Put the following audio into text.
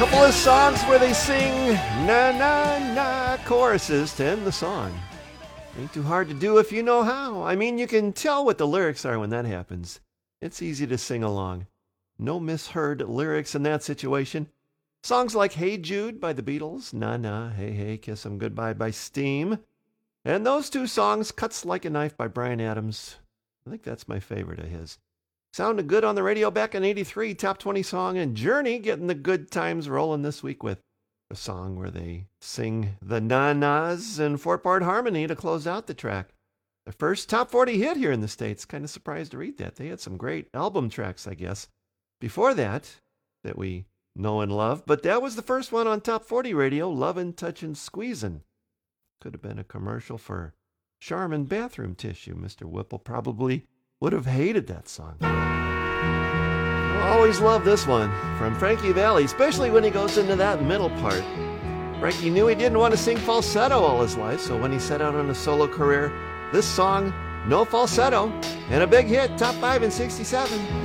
Couple of songs where they sing na-na-na choruses to end the song. Ain't too hard to do if you know how. I mean, you can tell what the lyrics are when that happens. It's easy to sing along. No misheard lyrics in that situation. Songs like Hey Jude by the Beatles, Na Na, Hey Hey, Kiss 'Em Goodbye by Steam. And those two songs, Cuts Like a Knife by Bryan Adams. I think that's my favorite of his. Sounded good on the radio back in '83, top 20 song, and Journey getting the good times rolling this week with a song where they sing the na-nas in 4-part harmony to close out the track. The first top 40 hit here in the States. Kind of surprised to read that. They had some great album tracks, I guess, before that we know and love, but that was the first one on top 40 radio, Lovin', Touchin', Squeezin'. Could have been a commercial for Charmin bathroom tissue. Mr. Whipple probably would have hated that song. I'll always love this one from Frankie Valli, especially when he goes into that middle part. Frankie knew he didn't want to sing falsetto all his life, so when he set out on a solo career, this song, no falsetto, and a big hit, top 5 in '67.